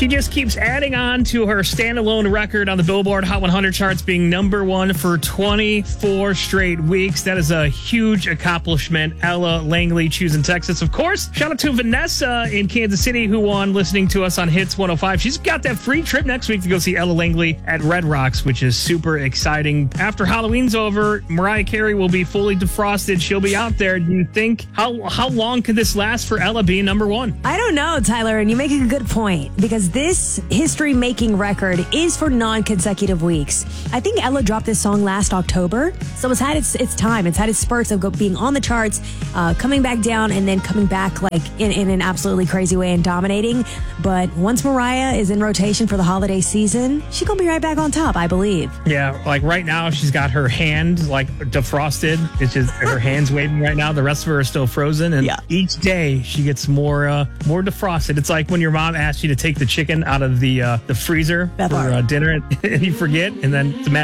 She just keeps adding on to her standalone record on the Billboard Hot 100 charts, being number one for 24 straight weeks. That is a huge accomplishment. Ella Langley choosing Texas. Of course, shout out to Vanessa in Kansas City who won, listening to us on Hits 105. She's got that free trip next week to go see Ella Langley at Red Rocks, which is super exciting. After Halloween's over, Mariah Carey will be fully defrosted. She'll be out there. Do you think, how long could this last for Ella being number one? I don't know, Tyler, and you make a good point, because this history-making record is for non-consecutive weeks. I think Ella dropped this song last October, so it's had its time. It's had its spurts of being on the charts, coming back down, and then coming back like in an absolutely crazy way and dominating. But once Mariah is in rotation for the holiday season, she's gonna be right back on top, I believe. Yeah, like right now she's got her hand like defrosted. It's just her hand's waving right now. The rest of her is still frozen, and each day she gets more defrosted. It's like when your mom asks you to take the chicken out of the freezer for dinner and you forget, and then it's a